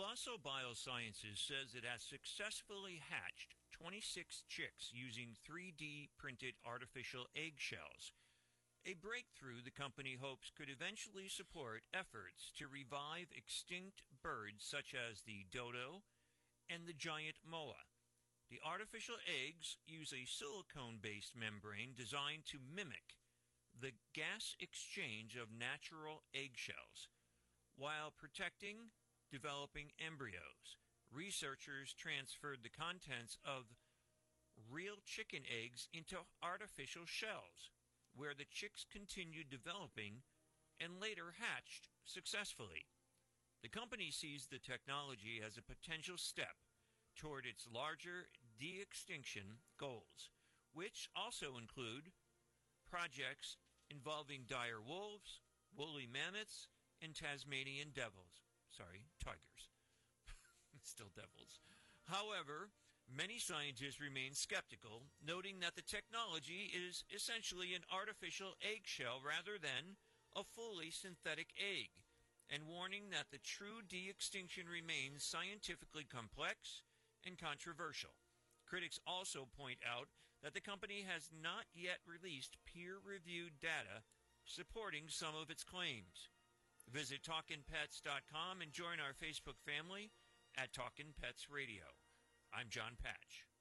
Colosso Biosciences says it has successfully hatched 26 chicks using 3D printed artificial eggshells, a breakthrough the company hopes could eventually support efforts to revive extinct birds such as the dodo and the giant moa. The artificial eggs use a silicone-based membrane designed to mimic the gas exchange of natural eggshells, while protecting developing embryos. Researchers transferred the contents of real chicken eggs into artificial shells, where the chicks continued developing and later hatched successfully. The company sees the technology as a potential step toward its larger de-extinction goals, which also include projects involving dire wolves, woolly mammoths, and Tasmanian tigers. Still devils. However, many scientists remain skeptical, noting that the technology is essentially an artificial eggshell rather than a fully synthetic egg, and warning that the true de-extinction remains scientifically complex and controversial. Critics also point out that the company has not yet released peer-reviewed data supporting some of its claims. Visit TalkinPets.com and join our Facebook family at Talkin' Pets Radio. I'm John Patch.